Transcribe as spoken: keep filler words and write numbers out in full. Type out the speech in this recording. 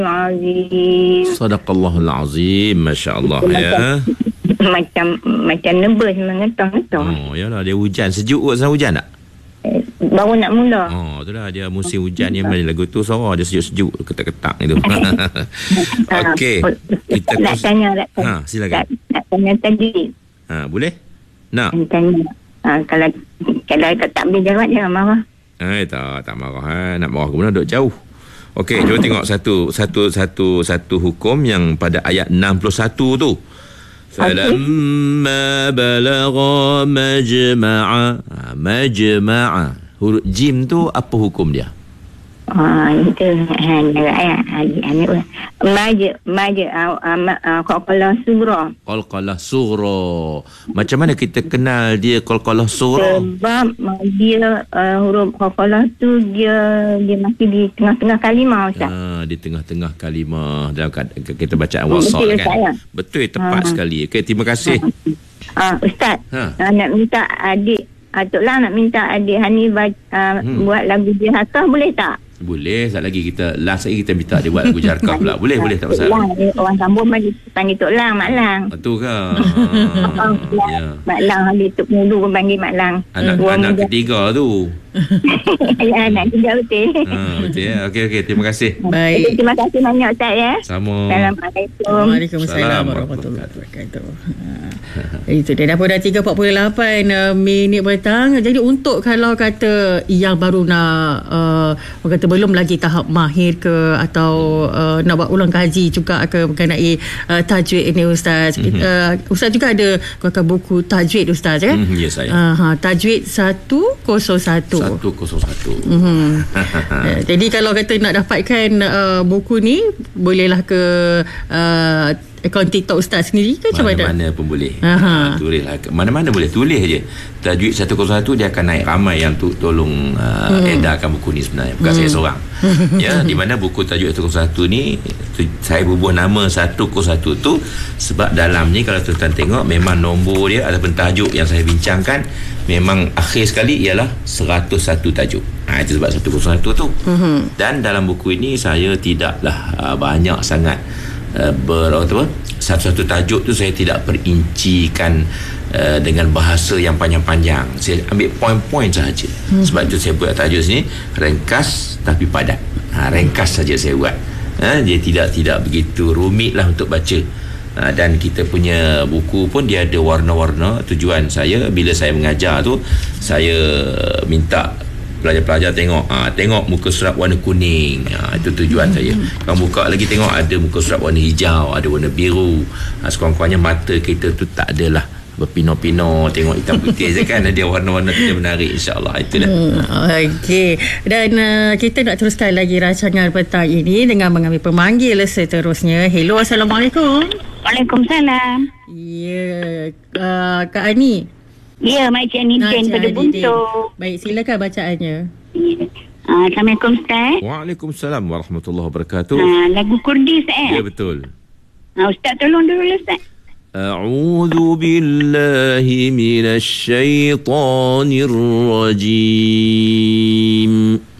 Azim. Sadaqallahul azim. Masya-Allah ya. Macam macam nervous mengetong-getong. Oh, yalah dia hujan. Sejuk kot sana hujan tak? Eh, baru nak mula. Oh, itulah dia musim hujan ni. Main lagu tu suara dia sejuk-sejuk, ketak-ketak gitu. Okey. Kita nak kos- tanya nak tanya. Ha, silakan. Nak, nak tanya tajwid. Ha, boleh? Nak? Nak tanya. Ha, kalau kalau tak boleh jawab jangan marah. Eh, tak, tak marah. Ha. Nak marah ke mana duduk jauh. Okey, cuba tengok satu satu satu satu hukum yang pada ayat enam puluh satu tu. Falamma balagha majma'a. Majma'a. Huruf jim tu apa hukum dia? Ah, itu hanya ayat ini. Maja maja qalqalah sughra. Qalqalah sughra. Macam mana kita kenal dia qalqalah sughra? Sebab dia uh, huruf qalqalah tu dia dia masih di tengah-tengah kalimah, Ustaz. Ha, di tengah-tengah kalimah dalam kita bacaan wasal Betul, kan. saya. Betul, tepat Ha. sekali. Okey, terima kasih. Ah, Ustaz, Ha. uh, nak minta adik Atuk Lang nak minta adik Hani uh, Hmm. buat lagu dia Hakah boleh tak? Boleh, sekali lagi kita last lagi kita minta dia buat lagu jarkah pula. Boleh, boleh, tak Tok masalah. Lang, dia orang Sambung panggil, panggil Tok Lang, Mak Lang. Betul ke? Ha, Ya. Mak Lang, dia Tok Mudu pun panggil Mak Lang. Anak Dua anak muda. ketiga tu. Ya, anak tiga betul. Ha, betul ya. Okey okey, terima kasih. Baik. Terima kasih banyak Ustaz ya. Sama. Assalamualaikum. Waalaikumsalam Salam warahmatullahi wabarakatuh. Ha. Itu dia dah pun dah tiga empat puluh lapan uh, minit petang. Jadi untuk kalau kata yang baru nak uh, orang kata belum lagi tahap mahir ke atau uh, nak buat ulang kaji juga ke mengenai uh, tajwid ini Ustaz. Mm-hmm. Uh, Ustaz juga ada keluarkan buku tajwid Ustaz ya. Hmm, ya saya. Uh, ha, tajwid seratus satu. satu kosong satu. Mm-hmm. uh, jadi kalau kata nak dapatkan uh, buku ni bolehlah ke uh, akaun TikTok Ustaz sendiri ke macam mana? Mana-mana pun boleh. Aha. Ha, tulislah. Mana-mana boleh tulis je. Tajwid seratus satu dia akan naik ramai yang tu tolong uh, hmm. edarkan buku ni sebenarnya. Bukan hmm. saya seorang. Ya, di mana buku Tajwid seratus satu ni tu, saya bubuh nama seratus satu tu sebab dalam ni kalau tuan-tuan tengok memang nombor dia ataupun tajuk yang saya bincangkan memang akhir sekali ialah seratus satu tajuk. Ha, itu sebab seratus satu tu. Hmm. Dan dalam buku ini saya tidaklah uh, banyak sangat Uh, ber apa satu-satu tajuk tu saya tidak perincikan uh, dengan bahasa yang panjang-panjang. Saya ambil poin-poin sahaja. Hmm. Sebab itu saya buat tajuk sini ringkas tapi padat. Ha, ringkas saja saya buat. Ha, dia tidak tidak begitu rumit lah untuk baca. Ha, dan kita punya buku pun dia ada warna-warna. Tujuan saya bila saya mengajar tu saya minta pelajar-pelajar tengok ha, tengok muka surat warna kuning, ha, itu tujuan hmm. saya. Kamu buka lagi tengok ada muka surat warna hijau, ada warna biru, ha, sekurang-kurangnya mata kita tu tak adalah berpino-pino tengok hitam putih je kan, ada warna-warna tu yang menarik, insyaAllah itulah. hmm, Okey, dan uh, kita nak teruskan lagi rancangan petang ini dengan mengambil pemanggil seterusnya. Hello, Assalamualaikum. Waalaikumsalam. Ya, uh, Kak Ani. Ya, Makcik Ani Din pada Buntuk. Baik, silakan bacaannya. Ya. Uh, Assalamualaikum Ustaz. Waalaikumsalam warahmatullahi wabarakatuh. Uh, lagu Kurdi Ustaz. Ya betul. Uh, Ustaz tolong dulu Ustaz. A'udzu billahi minasy syaithanir rajim.